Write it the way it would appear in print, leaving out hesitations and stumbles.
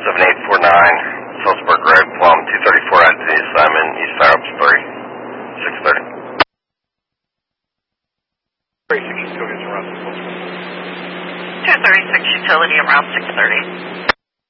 7849, Salzburg Road, Plum, 234 Anthony Simon, East Syrups 3, 630. 36 utilities around 630. 236 utility around 630.